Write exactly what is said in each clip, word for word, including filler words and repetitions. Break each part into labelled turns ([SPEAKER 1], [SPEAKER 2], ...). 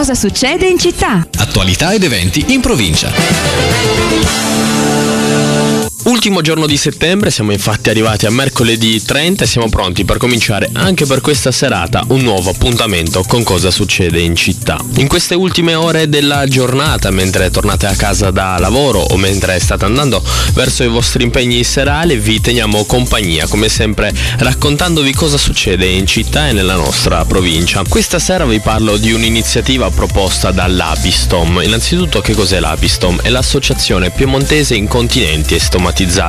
[SPEAKER 1] Cosa succede in città?
[SPEAKER 2] Attualità ed eventi in provincia. Ultimo giorno di settembre, siamo infatti arrivati a mercoledì trenta e siamo pronti per cominciare anche per questa serata un nuovo appuntamento con Cosa succede in città. In queste ultime ore della giornata, mentre tornate a casa da lavoro o mentre state andando verso i vostri impegni serali, vi teniamo compagnia, come sempre raccontandovi cosa succede in città e nella nostra provincia. Questa sera vi parlo di un'iniziativa proposta dall'Apistom. Innanzitutto, che cos'è l'Apistom? È l'associazione piemontese incontinenti e stomatizzati,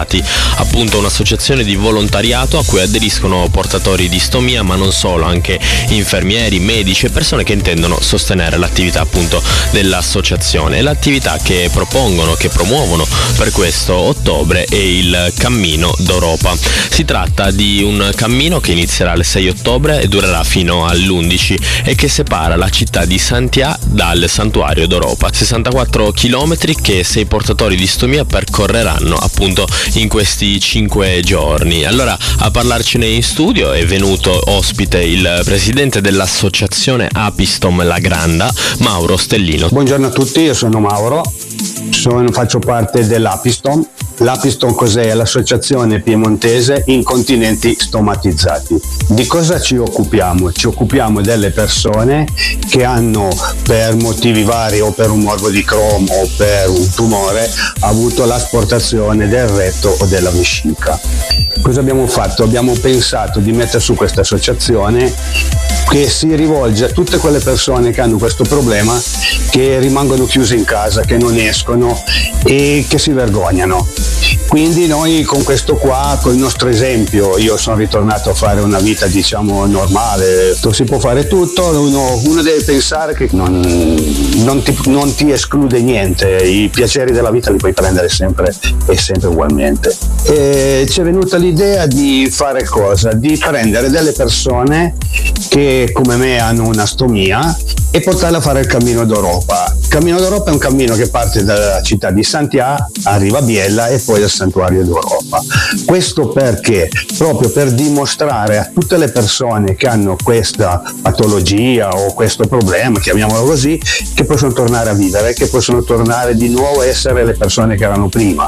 [SPEAKER 2] appunto un'associazione di volontariato a cui aderiscono portatori di stomia, ma non solo, anche infermieri, medici e persone che intendono sostenere l'attività appunto dell'associazione. E l'attività che propongono, che promuovono per questo ottobre è il Cammino d'Europa. Si tratta di un cammino che inizierà il sei ottobre e durerà fino all'undici e che separa la città di Santià dal santuario d'Europa. sessantaquattro chilometri che sei portatori di stomia percorreranno appunto in questi cinque giorni. Allora, a parlarcene in studio è venuto ospite il presidente dell'associazione Apistom La Granda, Mauro Stellino.
[SPEAKER 3] Buongiorno a tutti, io sono Mauro, sono, faccio parte dell'Apistom. L'Apistom cos'è? L'associazione piemontese incontinenti stomatizzati. Di cosa ci occupiamo? Ci occupiamo delle persone che hanno, per motivi vari, o per un morbo di Crohn o per un tumore, avuto l'asportazione del retto o della vescica. Cosa abbiamo fatto? Abbiamo pensato di mettere su questa associazione che si rivolge a tutte quelle persone che hanno questo problema, che rimangono chiuse in casa, che non escono e che si vergognano. Quindi noi con questo qua, con il nostro esempio, io sono ritornato a fare una vita diciamo normale, si può fare tutto, uno, uno deve pensare che non, non, ti, non ti esclude niente, i piaceri della vita li puoi prendere sempre e sempre ugualmente. E ci è venuta l'idea di fare cosa? Di prendere delle persone che come me hanno una stomia e portarle a fare il Cammino d'Europa. Il Cammino d'Europa è un cammino che parte dalla città di Santià, arriva a Biella e poi al santuario d'Europa. Questo perché? Proprio per dimostrare a tutte le persone che hanno questa patologia o questo problema, chiamiamolo così, che possono tornare a vivere, che possono tornare di nuovo a essere le persone che erano prima.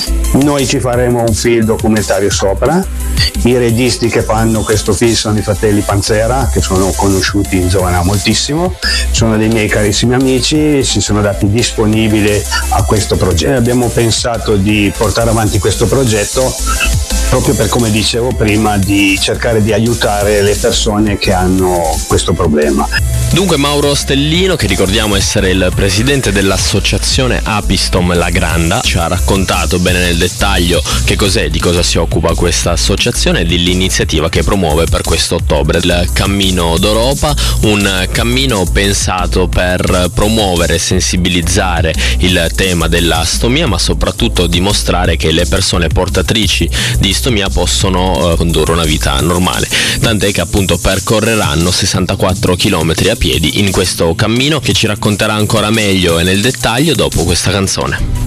[SPEAKER 3] Noi ci faremo un film documentario sopra. I registi che fanno questo film sono i fratelli Panzera, che sono conosciuti in zona moltissimo, sono dei miei carissimi amici, si sono dati disponibili a questo progetto. Abbiamo pensato di portare avanti questo progetto proprio per, come dicevo prima, di cercare di aiutare le persone che hanno questo problema.
[SPEAKER 2] Dunque Mauro Stellino, che ricordiamo essere il presidente dell'associazione Apistom La Granda, ci ha raccontato bene nel dettaglio che cos'è, di cosa si occupa questa associazione e dell'iniziativa che promuove per questo ottobre, il Cammino d'Europa, un cammino pensato per promuovere e sensibilizzare il tema della stomia, ma soprattutto dimostrare che le persone portatrici di stomia possono uh, condurre una vita normale, tant'è che appunto percorreranno sessantaquattro chilometri a piedi in questo cammino, che ci racconterà ancora meglio e nel dettaglio dopo questa canzone.